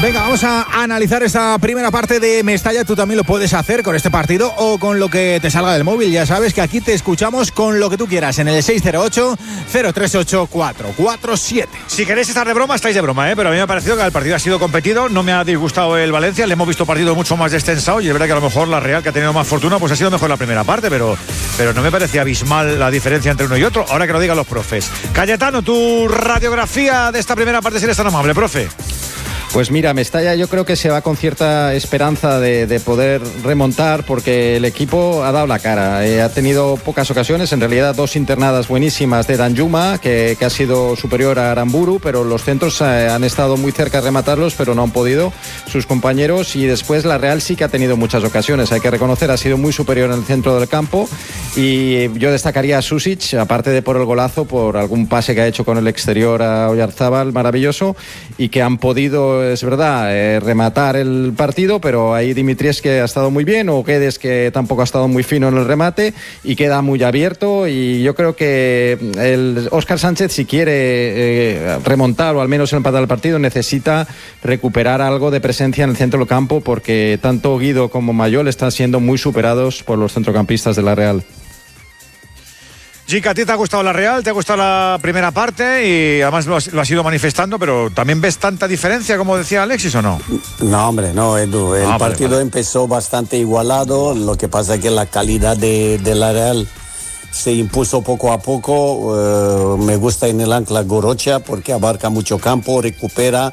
Venga, vamos a analizar esta primera parte de Mestalla. Tú también lo puedes hacer con este partido o con lo que te salga del móvil. Ya sabes que aquí te escuchamos con lo que tú quieras en el 608-038-447. Si queréis estar de broma, estáis de broma, pero a mí me ha parecido que el partido ha sido competido. No me ha disgustado el Valencia. Le hemos visto partido mucho más destensado y es verdad que a lo mejor la Real, que ha tenido más fortuna, pues ha sido mejor la primera parte, pero no me parecía abismal la diferencia entre uno y otro. Ahora que lo digan los profes. Cayetano, tu radiografía de esta primera parte, si eres tan amable, profe. Pues mira, Mestalla yo creo que se va con cierta esperanza de poder remontar, porque el equipo ha dado la cara. Ha tenido pocas ocasiones, en realidad 2 internadas buenísimas de Danjuma, que ha sido superior a Aramburu, pero los centros han estado muy cerca de rematarlos, pero no han podido sus compañeros. Y después la Real sí que ha tenido muchas ocasiones, hay que reconocer, ha sido muy superior en el centro del campo. Y yo destacaría a Susic, aparte de por el golazo, por algún pase que ha hecho con el exterior a Oyarzábal, maravilloso, y que han podido, es verdad, rematar el partido, pero ahí Dimitrievski que ha estado muy bien, o Guedes que tampoco ha estado muy fino en el remate y queda muy abierto. Y yo creo que el Óscar Sánchez, si quiere remontar o al menos empatar el partido, necesita recuperar algo de presencia en el centro del campo, porque tanto Guido como Mayol están siendo muy superados por los centrocampistas de la Real. Gica, ¿a ti te ha gustado la Real? ¿Te ha gustado la primera parte? Y además lo has ido manifestando, pero ¿también ves tanta diferencia, como decía Alexis, o no? No, hombre, no, Edu. El partido empezó bastante igualado. Lo que pasa es que la calidad de la Real se impuso poco a poco. Me gusta en el ancla Gorocha porque abarca mucho campo, recupera,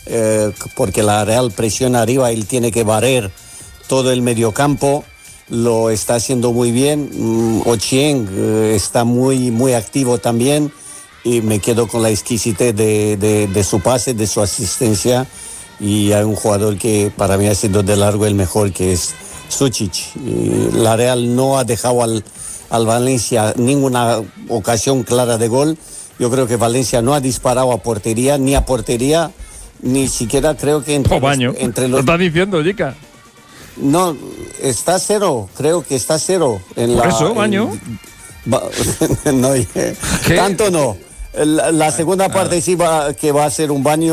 porque la Real presiona arriba, él tiene que barrer todo el mediocampo. Lo está haciendo muy bien. Ochieng está muy activo también, y me quedo con la exquisitez de su pase, de su asistencia. Y hay un jugador que para mí ha sido de largo el mejor, que es Susic. La Real no ha dejado al Valencia ninguna ocasión clara de gol. Yo creo que Valencia no ha disparado a portería, ni siquiera creo que entre los... ¿Lo estás diciendo, Gica? No, está 0, creo que está 0. ¿Por eso, baño? No, tanto no. La segunda parte sí que va a ser un baño.